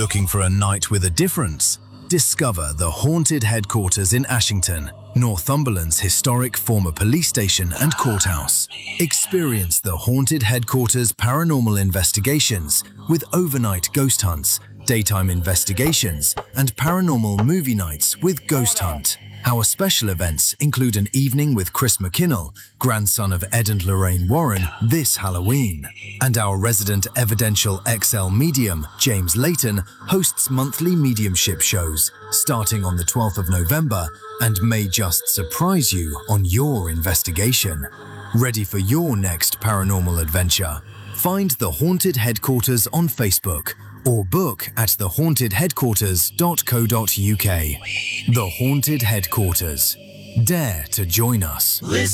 Looking for a night with a difference? Discover the Haunted Headquarters in Ashington, Northumberland's historic former police station and courthouse. Experience the Haunted Headquarters paranormal investigations with overnight ghost hunts, daytime investigations, and paranormal movie nights with Ghost Hunt. Our special events include an evening with Chris McKinnell, grandson of Ed and Lorraine Warren, this Halloween. And our resident evidential XL medium, James Layton, hosts monthly mediumship shows starting on the 12th of November and may just surprise you on your investigation. Ready for your next paranormal adventure? Find the Haunted Headquarters on Facebook or book at thehauntedheadquarters.co.uk. The Haunted Headquarters. Dare to join us.